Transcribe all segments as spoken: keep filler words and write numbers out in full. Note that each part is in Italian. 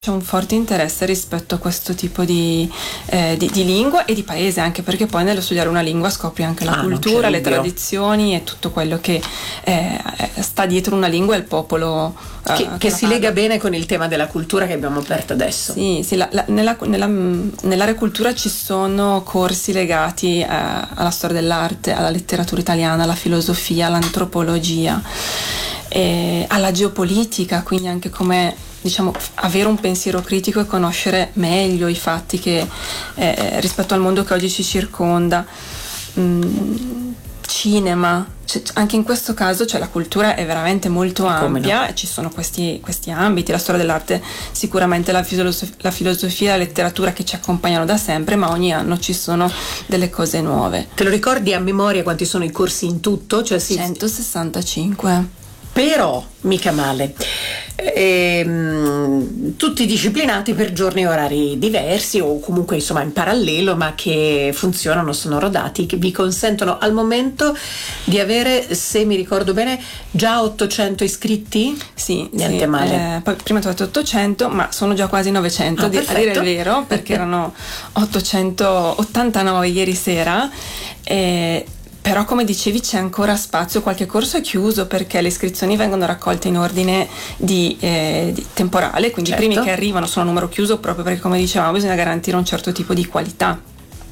C'è un forte interesse rispetto a questo tipo di, eh, di, di lingua e di paese, anche perché poi nello studiare una lingua scopri anche la ah, cultura, le tradizioni e tutto quello che eh, sta dietro una lingua e il popolo eh, che, che, che si parla. lega bene con il tema della cultura che abbiamo aperto adesso. Sì, sì la, la, nella, nella, nell'area cultura ci sono corsi legati eh, alla storia dell'arte, alla letteratura italiana, alla filosofia, all'antropologia, eh, alla geopolitica, quindi anche come diciamo avere un pensiero critico e conoscere meglio i fatti che eh, rispetto al mondo che oggi ci circonda. Mm, cinema, cioè, anche in questo caso cioè, la cultura è veramente molto ampia, no? Ci sono questi, questi ambiti, la storia dell'arte sicuramente, la, filosof- la filosofia, la letteratura che ci accompagnano da sempre, ma ogni anno ci sono delle cose nuove. Te lo ricordi a memoria quanti sono i corsi in tutto? Cioè, si... centosessantacinque. Però mica male. Ehm, tutti disciplinati per giorni e orari diversi o comunque insomma in parallelo, ma che funzionano, sono rodati, che vi consentono al momento di avere, se mi ricordo bene, già ottocento iscritti? Sì, niente sì, male. Eh, poi prima tu hai detto ottocento, ma sono già quasi novecento, ah, di, a dire il vero, perché erano ottocentottantanove ieri sera. E però come dicevi c'è ancora spazio, qualche corso è chiuso perché le iscrizioni vengono raccolte in ordine di, eh, di temporale, quindi certo. I primi che arrivano sono a numero chiuso proprio perché, come dicevamo, bisogna garantire un certo tipo di qualità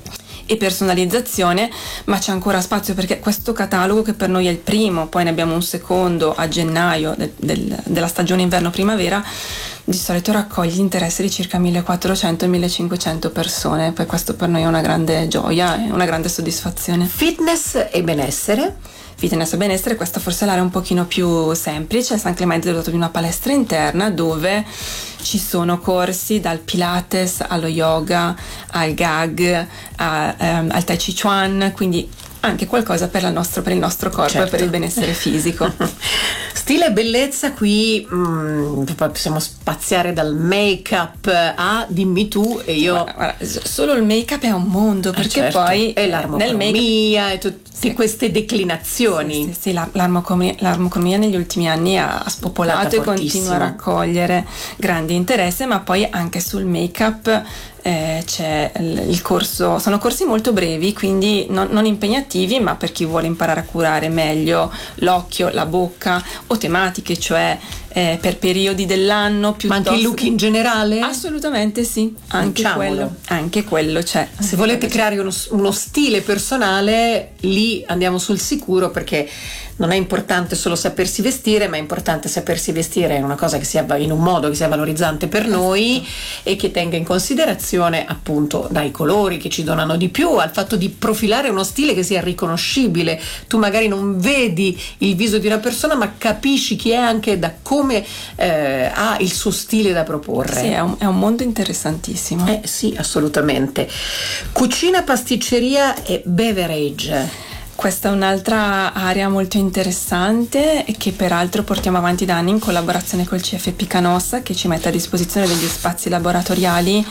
e personalizzazione, ma c'è ancora spazio perché questo catalogo, che per noi è il primo, poi ne abbiamo un secondo a gennaio del, del, della stagione inverno-primavera, di solito raccoglie l'interesse di circa millequattrocento millecinquecento persone, poi questo per noi è una grande gioia e una grande soddisfazione. Fitness e benessere? Fitness e benessere, questa forse è l'area un pochino più semplice. San Clemente è dotato di una palestra interna dove ci sono corsi dal Pilates allo yoga, al gag, a, um, al Tai Chi Chuan, quindi anche qualcosa per, la nostro, per il nostro corpo certo. E per il benessere fisico. Stile e bellezza, qui mh, possiamo spaziare dal make-up a dimmi tu e io. Guarda, guarda, solo il make-up è un mondo, perché certo. poi e l'armocromia e tutte sì. queste declinazioni. Sì, sì, sì, la, l'armocromia, l'armocromia negli ultimi anni ha spopolato e continua a raccogliere grande interesse, ma poi anche sul make-up eh, c'è il corso, sono corsi molto brevi, quindi non, non impegnativi, ma per chi vuole imparare a curare meglio l'occhio, la bocca, o tematiche, cioè eh, per periodi dell'anno piuttosto. Ma anche il look in generale? Assolutamente sì, anche Diciamolo. quello, anche quello c'è. Se volete creare uno, uno stile personale, lì andiamo sul sicuro, perché non è importante solo sapersi vestire, ma è importante sapersi vestire in una cosa che sia in un modo che sia valorizzante per noi e che tenga in considerazione appunto dai colori che ci donano di più al fatto di profilare uno stile che sia riconoscibile. Tu magari non vedi il viso di una persona, ma capisci chi è anche da come eh, ha il suo stile da proporre. Sì, è un, è un mondo interessantissimo. Eh sì, assolutamente. Cucina, pasticceria e beverage. Questa è un'altra area molto interessante e che peraltro portiamo avanti da anni in collaborazione col C F P Canossa, che ci mette a disposizione degli spazi laboratoriali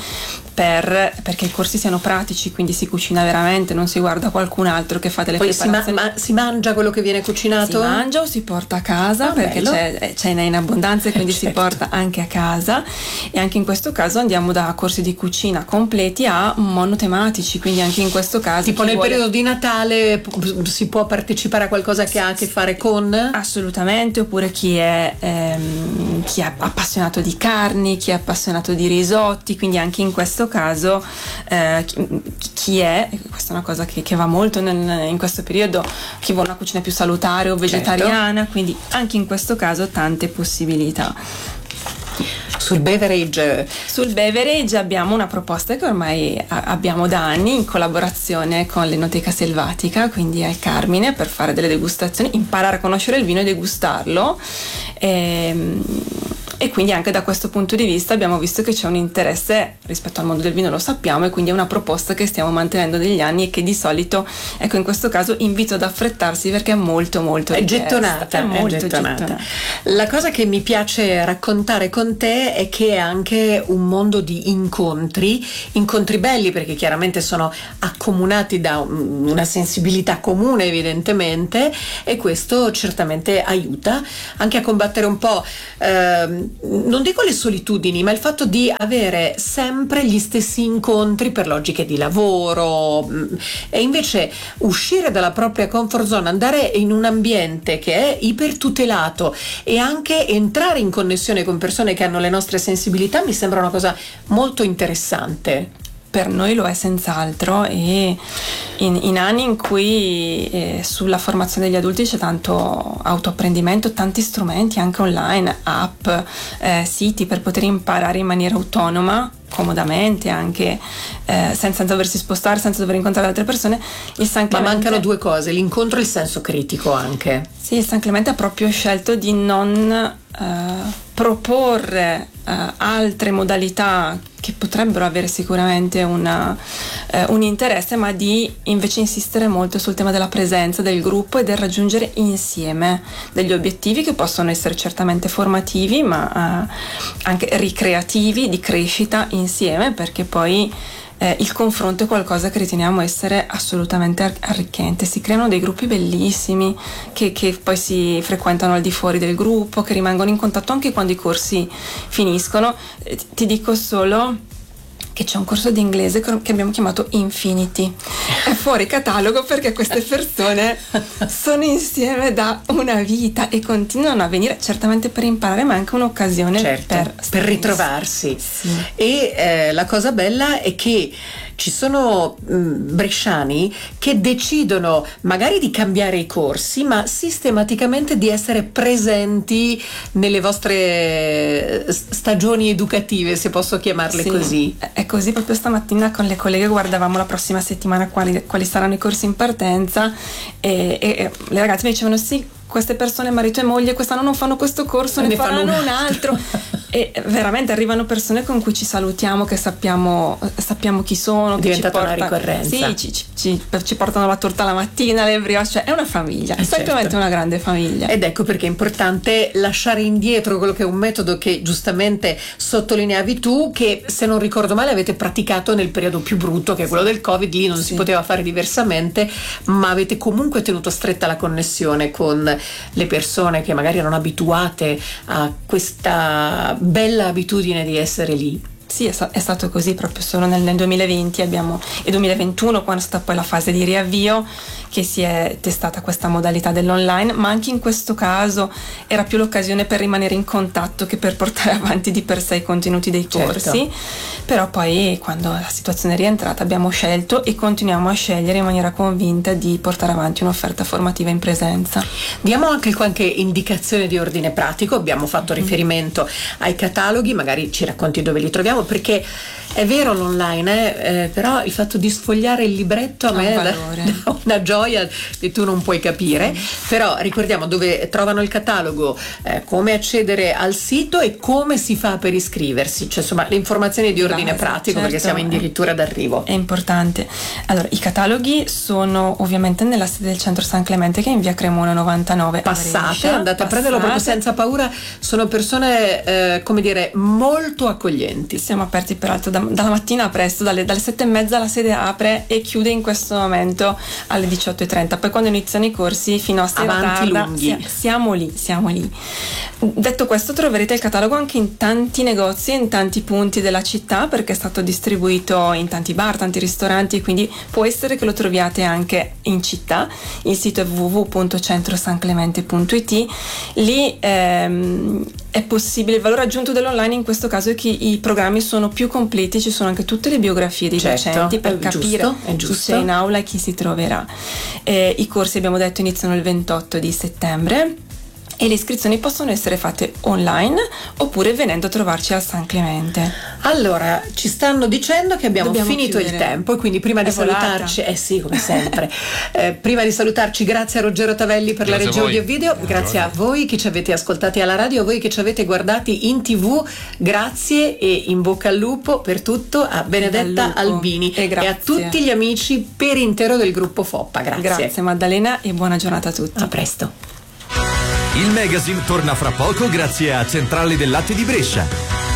per, perché i corsi siano pratici, quindi si cucina veramente, non si guarda qualcun altro che fa delle Poi preparazioni. Si, ma, ma, si mangia quello che viene cucinato? Si mangia o si porta a casa, ah, perché c'è, c'è in abbondanza e quindi certo. Si porta anche a casa, e anche in questo caso andiamo da corsi di cucina completi a monotematici, quindi anche in questo caso tipo nel vuole... periodo di Natale si può partecipare a qualcosa che ha a che fare con? Assolutamente, oppure chi è, ehm, chi è appassionato di carni, chi è appassionato di risotti, quindi anche in questo caso eh, chi, chi è, questa è una cosa che, che va molto nel, in questo periodo, chi vuole una cucina più salutare o vegetariana, certo. Quindi anche in questo caso tante possibilità. Sul beverage? Sul beverage abbiamo una proposta che ormai abbiamo da anni in collaborazione con l'Enoteca Selvatica, quindi al Carmine, per fare delle degustazioni, imparare a conoscere il vino e degustarlo. E, e quindi anche da questo punto di vista abbiamo visto che c'è un interesse rispetto al mondo del vino, lo sappiamo, e quindi è una proposta che stiamo mantenendo negli anni e che di solito, ecco, in questo caso invito ad affrettarsi perché è molto molto è richiesta. gettonata, è molto è gettonata. gettonata. La cosa che mi piace raccontare con te è che è anche un mondo di incontri, incontri belli perché chiaramente sono accomunati da una sensibilità comune evidentemente, e questo certamente aiuta anche a combattere un po' eh, non dico le solitudini, ma il fatto di avere sempre gli stessi incontri per logiche di lavoro, e invece uscire dalla propria comfort zone, andare in un ambiente che è ipertutelato e anche entrare in connessione con persone che hanno le nostre sensibilità, mi sembra una cosa molto interessante. Per noi lo è senz'altro, e in, in anni in cui eh, sulla formazione degli adulti c'è tanto autoapprendimento, tanti strumenti anche online, app, eh, siti per poter imparare in maniera autonoma, comodamente, anche eh, senza doversi spostare, senza dover incontrare altre persone. Il San Clemente, ma mancano due cose, l'incontro e il senso critico anche. Sì, il San Clemente ha proprio scelto di non eh, proporre eh, altre modalità che potrebbero avere sicuramente una, eh, un interesse, ma di invece insistere molto sul tema della presenza del gruppo e del raggiungere insieme degli obiettivi che possono essere certamente formativi, ma eh, anche ricreativi, di crescita insieme, perché poi Eh, il confronto è qualcosa che riteniamo essere assolutamente arricchente. Si creano dei gruppi bellissimi che, che poi si frequentano al di fuori del gruppo, che rimangono in contatto anche quando i corsi finiscono. Eh, ti dico solo che c'è un corso di inglese che abbiamo chiamato Infinity, è fuori catalogo perché queste persone sono insieme da una vita e continuano a venire, certamente per imparare, ma anche un'occasione, certo, per, per ritrovarsi. Sì. E eh, la cosa bella è che ci sono mh, bresciani che decidono magari di cambiare i corsi, ma sistematicamente di essere presenti nelle vostre stagioni educative, se posso chiamarle sì, così. È così. Proprio stamattina con le colleghe guardavamo la prossima settimana quali, quali saranno i corsi in partenza, e, e, e le ragazze mi dicevano: sì, queste persone, marito e moglie, quest'anno non fanno questo corso, ne, ne faranno un altro. E veramente arrivano persone con cui ci salutiamo, che sappiamo sappiamo chi sono, è che diventata ci porta, una ricorrenza. Sì, ci, ci, ci, ci portano la torta la mattina, le brioche, cioè è una famiglia, è semplicemente certo. una grande famiglia. Ed ecco perché è importante lasciare indietro quello che è un metodo che giustamente sottolineavi tu, che se non ricordo male avete praticato nel periodo più brutto, che è quello del Covid. Lì non sì. si poteva fare diversamente, ma avete comunque tenuto stretta la connessione con le persone che magari erano abituate a questa bella abitudine di essere lì. Sì, è, è stato così. Proprio solo nel, nel duemilaventi abbiamo, e duemilaventuno, quando è stata poi la fase di riavvio, che si è testata questa modalità dell'online, ma anche in questo caso era più l'occasione per rimanere in contatto che per portare avanti di per sé i contenuti dei corsi. Certo. Però poi, quando la situazione è rientrata, abbiamo scelto e continuiamo a scegliere in maniera convinta di portare avanti un'offerta formativa in presenza. Diamo anche qualche indicazione di ordine pratico. Abbiamo fatto riferimento ai cataloghi, magari ci racconti dove li troviamo, perché è vero l'online, eh, eh, però il fatto di sfogliare il libretto a me dà una gioia che tu non puoi capire. Mm. Però ricordiamo dove trovano il catalogo, eh, come accedere al sito e come si fa per iscriversi, cioè insomma le informazioni di ordine Base, pratico, certo, perché siamo addirittura d'arrivo. È importante. Allora, i cataloghi sono ovviamente nella sede del centro San Clemente, che è in via Cremona novantanove. Passate, andate passate. a prenderlo proprio senza paura, sono persone eh, come dire molto accoglienti. Siamo aperti peraltro da, dalla mattina presto, dalle, dalle sette e mezza la sede apre e chiude in questo momento alle diciotto e trenta, poi quando iniziano i corsi fino a sera avanti tarda lunghi. siamo lì, siamo lì. Detto questo, troverete il catalogo anche in tanti negozi, in tanti punti della città, perché è stato distribuito in tanti bar, tanti ristoranti, quindi può essere che lo troviate anche in città. Il sito è w w w punto centro san clemente punto i t. Lì ehm, è possibile, il valore aggiunto dell'online in questo caso è che i programmi sono più completi, ci sono anche tutte le biografie dei certo, docenti per è capire giusto, è giusto. chi c'è in aula e chi si troverà. Eh, I corsi, abbiamo detto, iniziano il ventotto di settembre. E le iscrizioni possono essere fatte online oppure venendo a trovarci al San Clemente. Allora, ci stanno dicendo che abbiamo Dobbiamo finito chiudere. il tempo, e quindi prima È di volata. salutarci, eh sì, come sempre, eh, prima di salutarci, grazie a Ruggero Tavelli per grazie la regia audio video, grazie, grazie a voi che ci avete ascoltati alla radio, a voi che ci avete guardati in tv, grazie e in bocca al lupo per tutto a Benedetta Albini e, e a tutti gli amici per intero del gruppo Foppa. Grazie. Grazie Maddalena e buona giornata a tutti. A presto. Il magazine torna fra poco grazie a Centrale del Latte di Brescia.